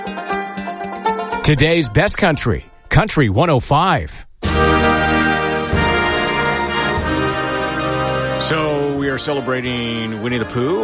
Today's best country, Country 105. So we are celebrating Winnie the Pooh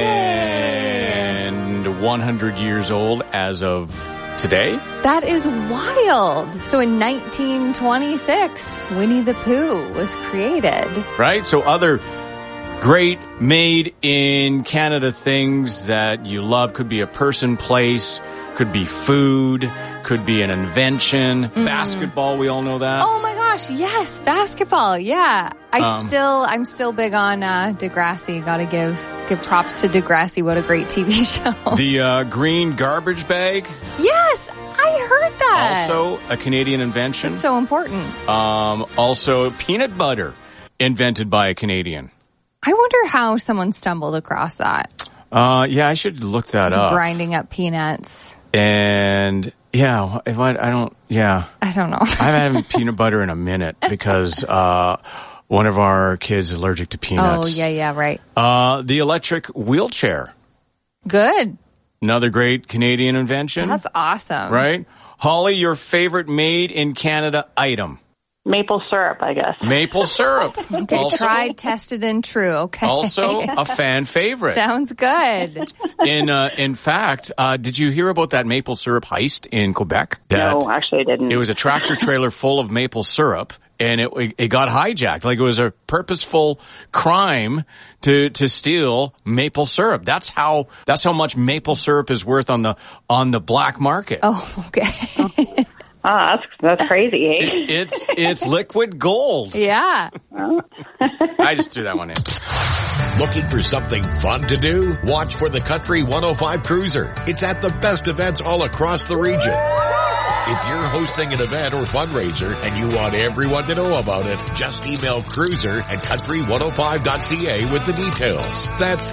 and 100 years old as of today. That is wild. So in 1926, Winnie the Pooh was created. Right? So other great made in Canada things that you love could be a person, place, could be food, could be an invention. Basketball, we all know that. Oh my gosh, yes, basketball. Yeah. I'm still big on Degrassi. Got to give props to Degrassi. What a great TV show. The green garbage bag. Yes, I heard that. Also a Canadian invention. It's so important. Also peanut butter invented by a Canadian. I wonder how someone stumbled across that. Yeah, I should look that up. Grinding up peanuts. And yeah, I don't know. I haven't had peanut butter in a minute because one of our kids is allergic to peanuts. Oh, yeah, right. The electric wheelchair. Good. Another great Canadian invention. That's awesome. Right? Holly, your favorite made in Canada item? Maple syrup, I guess. Maple syrup. Okay, also, tried, tested, and true. Okay. Also a fan favorite. Sounds good. In fact, did you hear about that maple syrup heist in Quebec? No, actually I didn't. It was a tractor trailer full of maple syrup, and it got hijacked. Like it was a purposeful crime to steal maple syrup. That's how much maple syrup is worth on the black market. Oh, okay. That's crazy, eh? It's liquid gold. Yeah. I just threw that one in. Looking for something fun to do? Watch for the Country 105 Cruiser. It's at the best events all across the region. If you're hosting an event or fundraiser and you want everyone to know about it, just email cruiser@country105.ca with the details. That's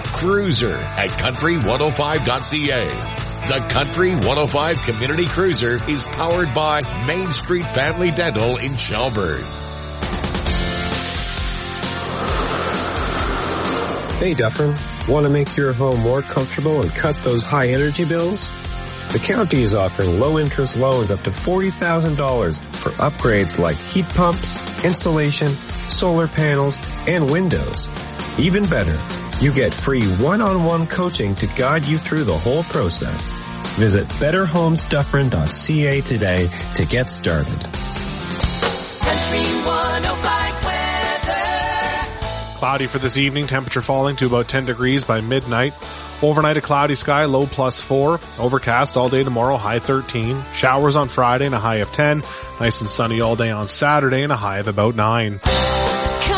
cruiser@country105.ca. The Country 105 Community Cruiser is powered by Main Street Family Dental in Shelburne. Hey Dufferin, want to make your home more comfortable and cut those high energy bills? The county is offering low interest loans up to $40,000 for upgrades like heat pumps, insulation, solar panels, and windows. Even better, you get free one-on-one coaching to guide you through the whole process. Visit betterhomesdufferin.ca today to get started. Country 105 weather. Cloudy for this evening, temperature falling to about 10 degrees by midnight. Overnight a cloudy sky, low +4. Overcast all day tomorrow, high 13. Showers on Friday and a high of 10. Nice and sunny all day on Saturday and a high of about 9.